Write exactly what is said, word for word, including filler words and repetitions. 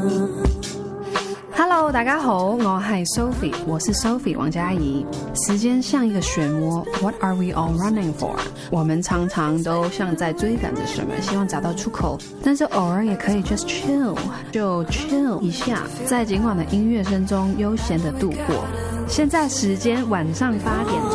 Hello， 大家好，我係 Sophie， 我是 Sophie 王嘉怡。時間像一個漩渦 ，What are we all running for？ 我們常常都像在追趕着什麼，希望找到出口，但是偶爾也可以 just chill， 就 chill 一下，在今晚的音樂聲中悠閒的度過。現在時間晚上八點。